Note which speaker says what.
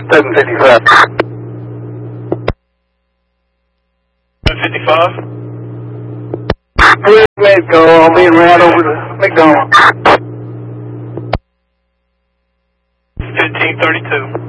Speaker 1: 755.
Speaker 2: 755?
Speaker 1: Please, Medco, I'll be right over to McDonald's.
Speaker 2: 1532.